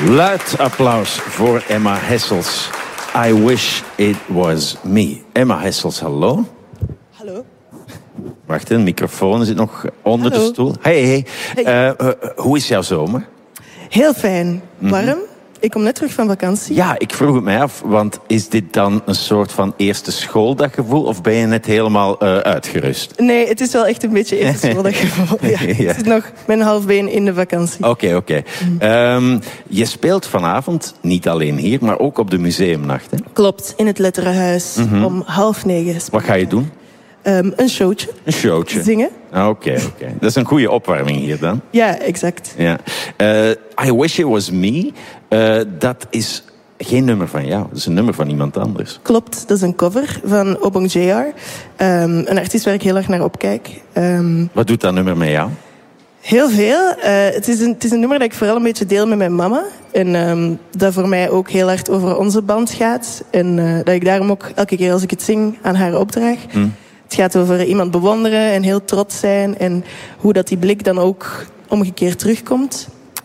Luid applaus voor Emma Hessels. I wish it was me. Emma Hessels, hallo. Hallo. Wacht, een microfoon zit nog onder de stoel. Hey. Hoe is jouw zomer? Heel fijn. Warm. Ik kom net terug van vakantie. Ja, ik vroeg het mij af, want is dit dan een soort van eerste schooldaggevoel of ben je net helemaal uitgerust? Nee, het is wel echt een beetje eerste schooldaggevoel. Ja. Ja. Ik zit nog met een half been in de vakantie. Oké. Je speelt vanavond, niet alleen hier, maar ook op de museumnacht. Hè? Klopt, in het Letterenhuis om 8:30. Wat ga je doen? Een showtje. Een showtje. Zingen. Oké. Dat is een goede opwarming hier dan. Ja, exact. Ja. I Wish It Was Me, dat is geen nummer van jou. Dat is een nummer van iemand anders. Klopt, dat is een cover van Obong JR. Een artiest waar ik heel erg naar opkijk. Wat doet dat nummer met jou? Heel veel. Het is een nummer dat ik vooral een beetje deel met mijn mama. En dat voor mij ook heel hard over onze band gaat. En dat ik daarom ook elke keer als ik het zing aan haar opdraag. Het gaat over iemand bewonderen en heel trots zijn. En hoe dat die blik dan ook omgekeerd terugkomt.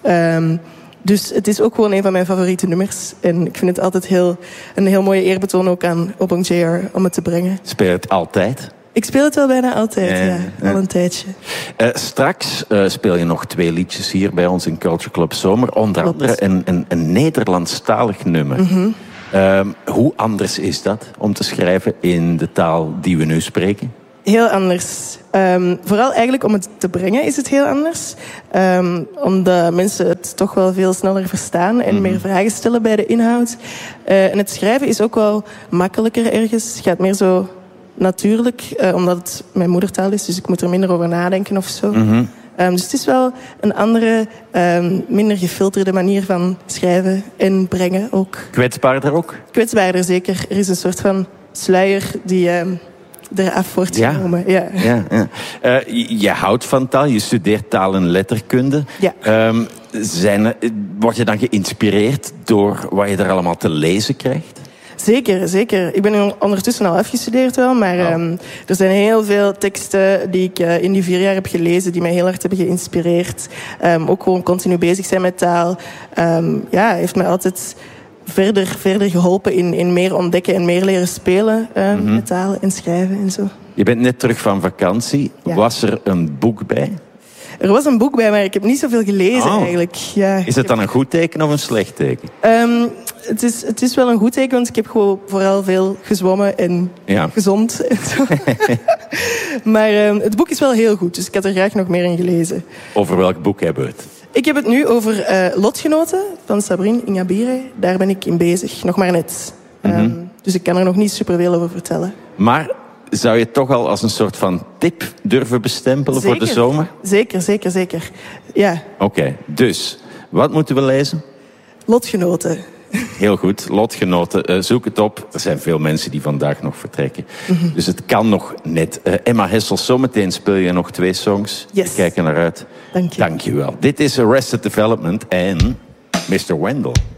Dus het is ook gewoon een van mijn favoriete nummers. En ik vind het altijd een heel mooie eerbetoon ook aan Obong JR om het te brengen. Speel je het altijd? Ik speel het wel bijna altijd, ja. Al een tijdje. Straks speel je nog 2 liedjes hier bij ons in Culture Club Zomer. Onder andere een Nederlandstalig nummer. Hoe anders is dat om te schrijven in de taal die we nu spreken? Heel anders. Vooral eigenlijk om het te brengen is het heel anders. Omdat mensen het toch wel veel sneller verstaan en meer vragen stellen bij de inhoud. En het schrijven is ook wel makkelijker ergens. Het gaat meer zo natuurlijk, omdat het mijn moedertaal is. Dus ik moet er minder over nadenken of zo. Dus het is wel een andere, minder gefilterde manier van schrijven en brengen ook. Kwetsbaarder ook? Kwetsbaarder, zeker. Er is een soort van sluier die eraf wordt genomen. Ja. Je houdt van taal, je studeert taal en letterkunde. Ja. Word je dan geïnspireerd door wat je er allemaal te lezen krijgt? Zeker. Ik ben nu ondertussen al afgestudeerd wel, maar er zijn heel veel teksten die ik in die 4 jaar heb gelezen, die mij heel hard hebben geïnspireerd. Ook gewoon continu bezig zijn met taal. Heeft mij altijd verder geholpen in meer ontdekken en meer leren spelen met taal en schrijven en zo. Je bent net terug van vakantie. Ja. Was er een boek bij? Er was een boek bij, maar ik heb niet zoveel gelezen eigenlijk. Ja, is het dan een goed teken of een slecht teken? Het is wel een goed teken, want ik heb gewoon vooral veel gezwommen en gezond. En zo. Maar het boek is wel heel goed, dus ik had er graag nog meer in gelezen. Over welk boek hebben we het? Ik heb het nu over Lotgenoten van Sabrine Ingabire. Daar ben ik in bezig, nog maar net. Dus ik kan er nog niet superveel over vertellen. Maar zou je het toch al als een soort van tip durven bestempelen voor de zomer? Zeker. Ja. Oké, dus wat moeten we lezen? Lotgenoten. Heel goed, Lotgenoten. Zoek het op. Er zijn veel mensen die vandaag nog vertrekken. Dus het kan nog net. Emma Hessels, zometeen speel je nog 2 songs. Yes. We kijken naar uit. Dank je. Dank je wel. Dit is Arrested Development en Mr. Wendell.